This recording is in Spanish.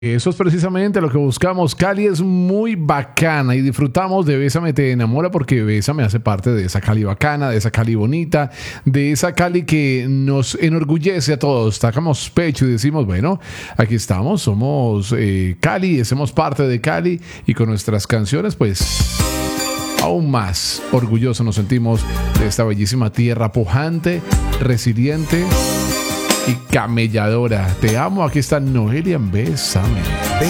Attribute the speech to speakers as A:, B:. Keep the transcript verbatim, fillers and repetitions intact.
A: Eso es precisamente lo que buscamos. Cali es muy bacana y disfrutamos de Bésame te enamora porque Bésame hace parte de esa Cali bacana, de esa Cali bonita, de esa Cali que nos enorgullece a todos. Sacamos pecho y decimos, bueno, aquí estamos, somos eh, Cali, hacemos parte de Cali y con nuestras canciones pues aún más orgullosos nos sentimos de esta bellísima tierra pujante, resiliente y camelladora. Te amo, aquí está Noelia en Bésame.